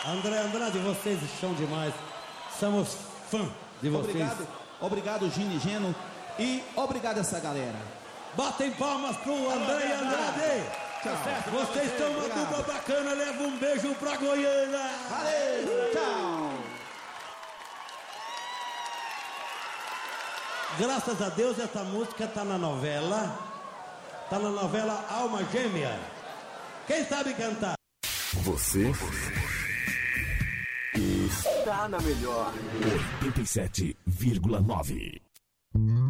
André Andrade, vocês são demais. Somos fã de vocês. Obrigado, Gini Geno. E obrigado essa galera. Batem palmas pro André Andrade. Tchau. Vocês são uma dupla bacana. Leva um beijo pra Goiânia. Valeu, tchau. Graças a Deus essa música tá na novela. Tá na novela Alma Gêmea. Quem sabe cantar? Você está na melhor 87,9.